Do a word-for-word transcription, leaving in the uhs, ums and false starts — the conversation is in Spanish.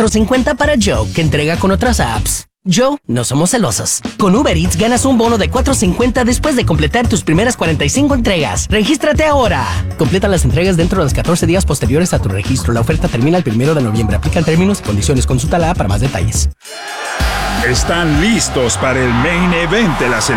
cuatro cincuenta para Joe, que entrega con otras apps. Joe, no somos celosos. Con Uber Eats ganas un bono de cuatro cincuenta después de completar tus primeras cuarenta y cinco entregas. ¡Regístrate ahora! Completa las entregas dentro de los catorce días posteriores a tu registro. La oferta termina el primero de noviembre. Aplican términos y condiciones. Consulta la app para más detalles. Están listos para el main event de la